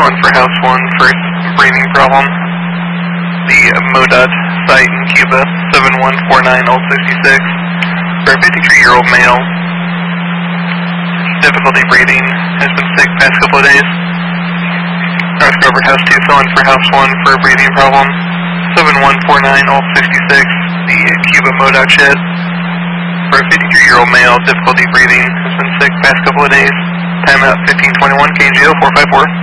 filling for house 1 for breathing problem. The MODOT site in Cuba, 7149 Old 66, for a 53-year-old male. Difficulty breathing, has been sick past couple of days. North Grover house 2 filling for house 1 for a breathing problem. 7149 Old 66, the Cuba MODOT shed. For a 53-year-old male, difficulty breathing, has been sick past couple of days. Timeout 1521, KGO 454.